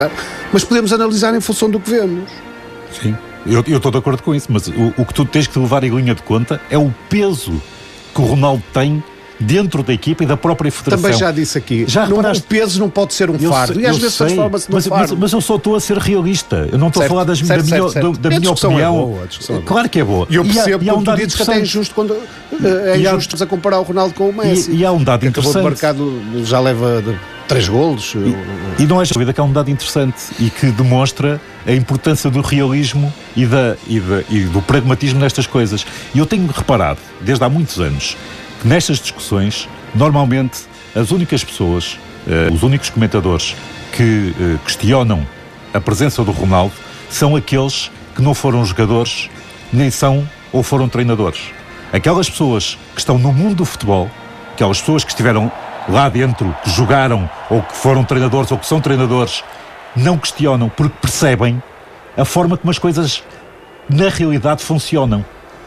mas podemos analisar em função do que vemos. Sim, eu estou de acordo com isso, mas o que tu tens que levar em linha de conta é o peso que o Ronaldo tem dentro da equipa e da própria federação. Também já disse aqui, o peso não pode ser um fardo. E às vezes transforma-se num fardo. Mas eu só estou a ser realista. Eu não estou a falar da minha opinião. Claro que é boa. E eu percebo quando tu dizes que até é injusto quando é injusto a comparar o Ronaldo com o Messi. E há um dado interessante. Acabou de marcar, já leva 3 golos. E não é dúvida que há um dado interessante e que demonstra a importância do realismo e do pragmatismo nestas coisas. E eu tenho reparado, desde há muitos anos, que nestas discussões, normalmente, as únicas pessoas, os únicos comentadores que questionam a presença do Ronaldo são aqueles que não foram jogadores, nem são ou foram treinadores. Aquelas pessoas que estão no mundo do futebol, aquelas pessoas que estiveram lá dentro, que jogaram, ou que foram treinadores, ou que são treinadores, não questionam porque percebem a forma como as coisas na realidade funcionam.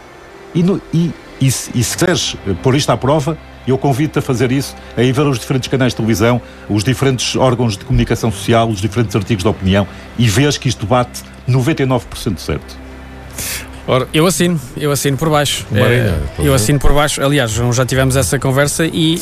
E se quiseres pôr isto à prova, eu convido-te a fazer isso, a ir ver os diferentes canais de televisão, os diferentes órgãos de comunicação social, os diferentes artigos de opinião, e vês que isto bate 99% certo. Ora, eu assino por baixo. Eu assino por baixo. Aliás, já tivemos essa conversa e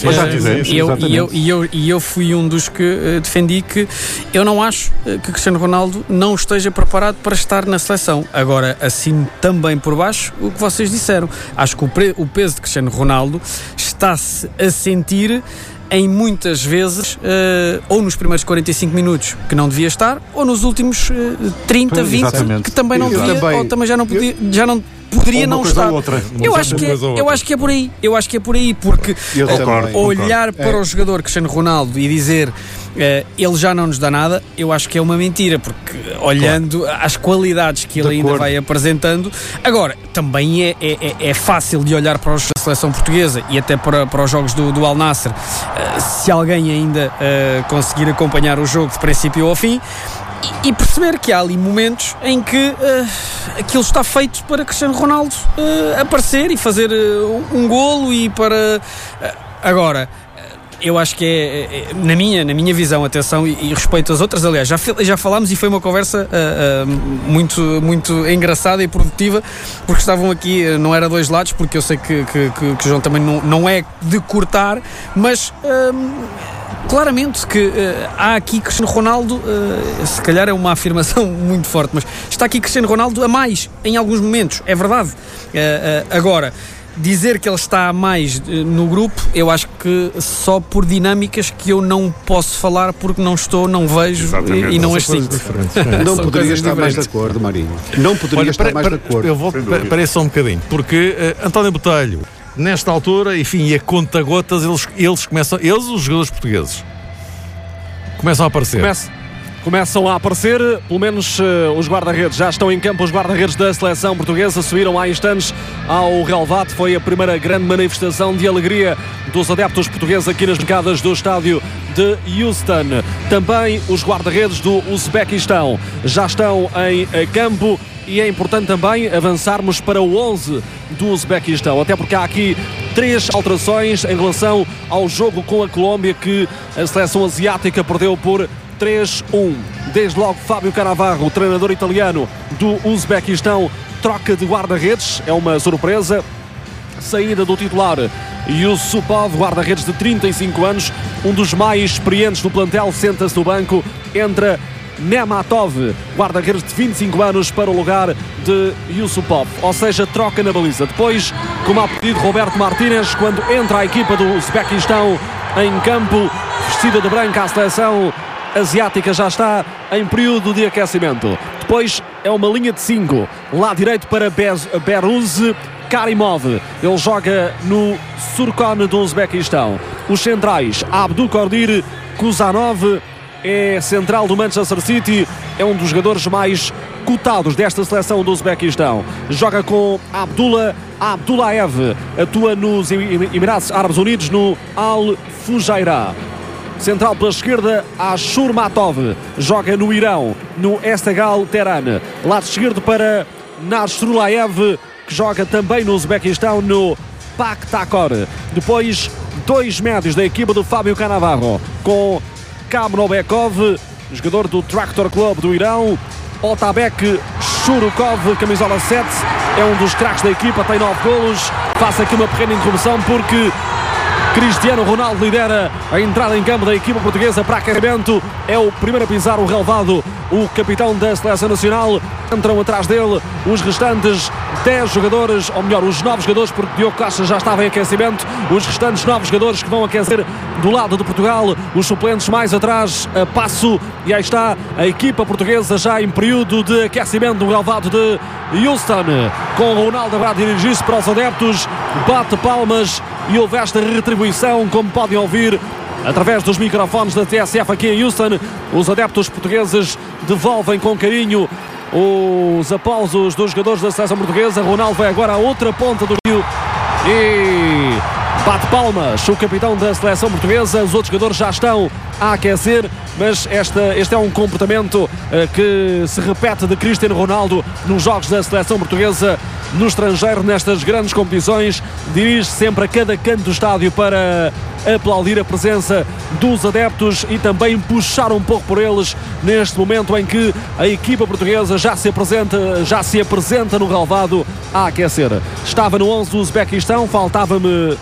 eu fui um dos que defendi que eu não acho que Cristiano Ronaldo não esteja preparado para estar na seleção. Agora, assino também por baixo o que vocês disseram. Acho que o peso de Cristiano Ronaldo está-se a sentir em muitas vezes, ou nos primeiros 45 minutos que não devia estar, ou nos últimos 30, 20 que também não devia, ou também já não poderia não estar. Eu acho que é por aí. Eu acho que é por aí, porque olhar para o jogador Cristiano Ronaldo e dizer ele já não nos dá nada, eu acho que é uma mentira, porque olhando as qualidades que ele ainda vai apresentando. Agora, também é fácil de olhar para os da seleção portuguesa e até para os jogos do Al Nassr, se alguém ainda conseguir acompanhar o jogo de princípio ao fim, e perceber que há ali momentos em que aquilo está feito para Cristiano Ronaldo aparecer e fazer um golo e para... Agora, eu acho que na minha visão, atenção, e respeito às outras, aliás, já falámos e foi uma conversa muito, muito engraçada e produtiva, porque estavam aqui, não era dois lados, porque eu sei que o João também não é de cortar, mas claramente que há aqui Cristiano Ronaldo, se calhar é uma afirmação muito forte, mas está aqui Cristiano Ronaldo a mais, em alguns momentos, é verdade. Agora, dizer que ele está a mais no grupo, eu acho que só por dinâmicas que eu não posso falar porque não estou, não vejo e não as sinto. Não poderia estar mais de acordo, Marinho. Não poderia estar mais de acordo. Eu volto para isso só um bocadinho, porque António Botelho, nesta altura, enfim, e a conta-gotas, eles começam, os jogadores portugueses, começam a aparecer. Começam a aparecer, pelo menos os guarda-redes já estão em campo. Os guarda-redes da seleção portuguesa subiram há instantes ao relvado. Foi a primeira grande manifestação de alegria dos adeptos portugueses aqui nas bancadas do estádio de Houston. Também os guarda-redes do Uzbequistão já estão em campo. E é importante também avançarmos para o 11 do Uzbequistão, até porque há aqui 3 alterações em relação ao jogo com a Colômbia, que a seleção asiática perdeu por 3-1. Desde logo Fábio Cannavaro, o treinador italiano do Uzbequistão, troca de guarda-redes, é uma surpresa. Saída do titular Yusupov, guarda-redes de 35 anos, um dos mais experientes do plantel, senta-se no banco. Entra Nematov, guarda-redes de 25 anos, para o lugar de Yusupov, ou seja, troca na baliza. Depois, como há pedido Roberto Martínez, quando entra a equipa do Uzbequistão em campo, vestida de branco, a seleção asiática já está em período de aquecimento. Depois é uma linha de 5, lado direito para Beruz Karimov, ele joga no Surkon do Uzbequistão. Os centrais, Abdulkadir Kuzanov, é central do Manchester City, é um dos jogadores mais cotados desta seleção do Uzbequistão. Joga com Abdullaev, atua nos Emirados Árabes Unidos, no Al Fujairah. Central pela esquerda, Ashurmatov, joga no Irão, no Esteghlal Teheran. Lado esquerdo para Nasrullaev, que joga também no Uzbequistão, no Pakhtakor. Depois, 2 médios da equipa do Fábio Cannavaro, com Kamnobekov jogador do Tractor Club do Irão. Otabek Shurukov, camisola 7, é um dos craques da equipa, tem 9 golos. Faço aqui uma pequena interrupção porque Cristiano Ronaldo lidera a entrada em campo da equipa portuguesa para aquecimento. É o primeiro a pisar o relvado, o capitão da Seleção Nacional. Entram atrás dele os restantes 10 jogadores, ou melhor, os 9 jogadores, porque Diogo Costa já estava em aquecimento. Os restantes 9 jogadores que vão aquecer do lado de Portugal. Os suplentes mais atrás a passo. E aí está a equipa portuguesa já em período de aquecimento no relvado de Houston, com Ronaldo a dirigir-se para os adeptos, bate palmas e houve esta retribuição, como podem ouvir através dos microfones da TSF aqui em Houston. Os adeptos portugueses devolvem com carinho os aplausos dos jogadores da seleção portuguesa. Ronaldo vai agora à outra ponta do rio e bate palmas o capitão da seleção portuguesa. Os outros jogadores já estão a aquecer, mas este é um comportamento que se repete de Cristiano Ronaldo nos jogos da seleção portuguesa no estrangeiro, nestas grandes competições. Dirige sempre a cada canto do estádio para aplaudir a presença dos adeptos e também puxar um pouco por eles neste momento em que a equipa portuguesa já se apresenta no relvado a aquecer. Estava no 11 do Uzbequistão, faltava-me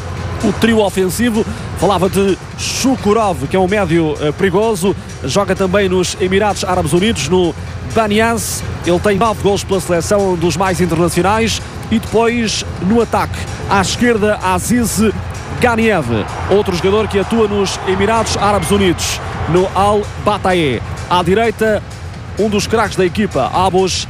o trio ofensivo. Falava de Shukurov, que é um médio perigoso, joga também nos Emirados Árabes Unidos, no Banias. Ele tem 9 golos pela seleção, dos mais internacionais. E depois no ataque à esquerda, Aziz Ghaniev, outro jogador que atua nos Emirados Árabes Unidos, no Al Batae. À direita, um dos craques da equipa, Abus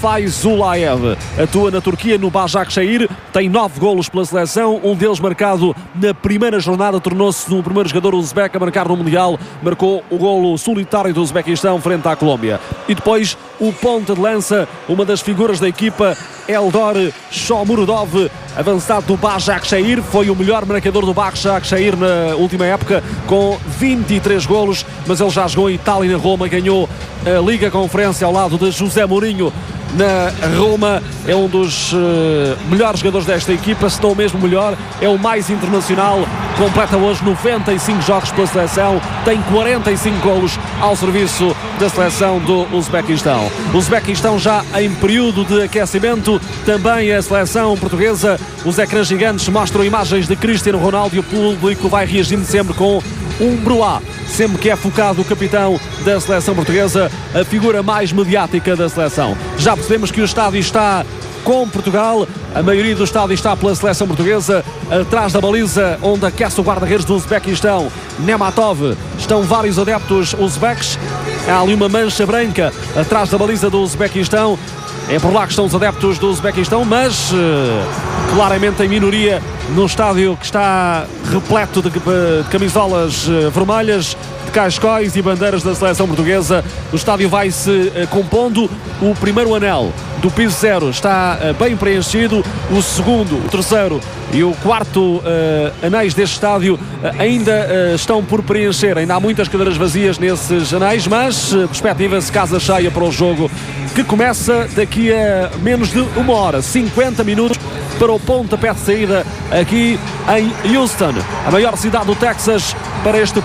Faizulaev, atua na Turquia no Başakşehir, tem 9 golos pela seleção, um deles marcado na primeira jornada, tornou-se o primeiro jogador uzbeco a marcar no Mundial, marcou o golo solitário do Uzbequistão frente à Colômbia. E depois o ponta de lança, uma das figuras da equipa, Eldor Shomurodov, avançado do Başakşehir, foi o melhor marcador do Başakşehir na última época, com 23 golos, mas ele já jogou em Itália e na Roma, ganhou a Liga Conferência ao lado de José Mourinho na Roma. É um dos melhores jogadores desta equipa, se não o mesmo melhor, é o mais internacional, completa hoje 95 jogos pela seleção, tem 45 golos ao serviço da seleção do Uzbequistão. O Uzbequistão já em período de aquecimento, também a seleção portuguesa. Os ecrãs gigantes mostram imagens de Cristiano Ronaldo e o público vai reagindo sempre com um bruá, sempre que é focado o capitão da seleção portuguesa, a figura mais mediática da seleção. Já percebemos que o estádio está com Portugal, a maioria do estádio está pela seleção portuguesa. Atrás da baliza onde aquece o guarda-redes do Uzbequistão, Nematov, estão vários adeptos uzbeques. Há ali uma mancha branca atrás da baliza do Uzbequistão. É por lá que estão os adeptos do Uzbequistão, mas claramente em minoria no estádio, que está repleto de camisolas vermelhas, de cascóis e bandeiras da seleção portuguesa. O estádio vai-se compondo. O primeiro anel do piso zero está bem preenchido. O segundo, o terceiro e o quarto anéis deste estádio ainda estão por preencher. Ainda há muitas cadeiras vazias nesses anéis, mas perspectiva-se casa cheia para o jogo, que começa daqui a menos de uma hora, 50 minutos para o pontapé de saída aqui em Houston, a maior cidade do Texas, para este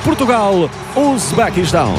Portugal-Uzbequistão.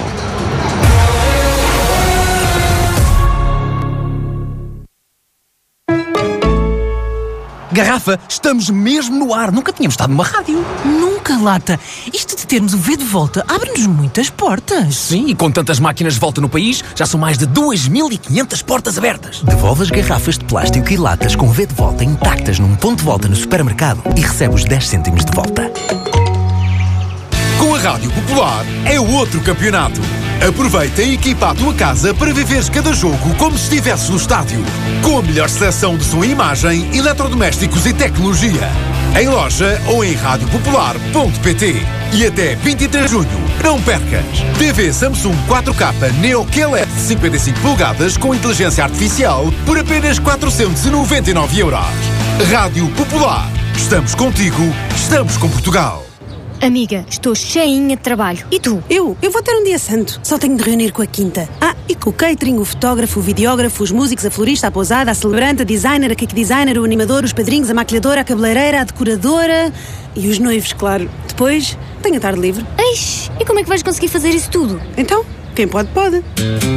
Garrafa, estamos mesmo no ar. Nunca tínhamos estado numa rádio. Nunca, Lata. Isto de termos o V de volta abre-nos muitas portas. Sim, e com tantas máquinas de volta no país, já são mais de 2.500 portas abertas. Devolve as garrafas de plástico e latas com V de volta intactas num ponto de volta no supermercado e recebe os 10 cêntimos de volta. Com a Rádio Popular é outro campeonato. Aproveita e equipa a tua casa para viveres cada jogo como se estivesses no estádio. Com a melhor seleção de som e imagem, eletrodomésticos e tecnologia. Em loja ou em radiopopular.pt. E até 23 de junho, não percas! TV Samsung 4K Neo QLED 55 polegadas com inteligência artificial por apenas 499€. Rádio Popular. Estamos contigo, estamos com Portugal. Amiga, estou cheinha de trabalho. E tu? Eu vou ter um dia santo. Só tenho de reunir com a quinta. E com o catering, o fotógrafo, o videógrafo, os músicos, a florista, a pousada, a celebrante, a designer, a cake designer, o animador, os padrinhos, a maquilhadora, a cabeleireira, a decoradora e os noivos, claro. Depois, tenho a tarde livre. Eixe, e como é que vais conseguir fazer isso tudo? Então, Quem pode, pode.